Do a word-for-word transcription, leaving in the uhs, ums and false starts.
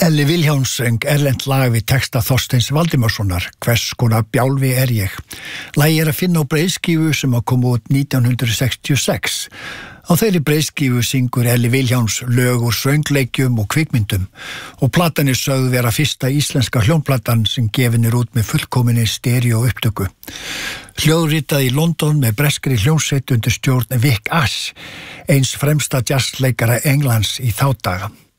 Elli Vilhjálms söng erlent lag við texta Þorsteins Valdimarssonar, Hvers konar bjálfi er ég. Lagið er að finna á breiðskífu sem að koma út nítján hundruð sextíu og sex. Á þeirri breiðskífu syngur Elli Vilhjálms lög úr söngleikjum og kvikmyndum og platan er sögð vera fyrsta íslenska hljómplatan sem gefin er út með fullkominni stereo upptöku. Hljóðritað í London með breskri hljómsveit undir stjórn Vic Ash, eins fremsta jazzleikara Englands í þá daga.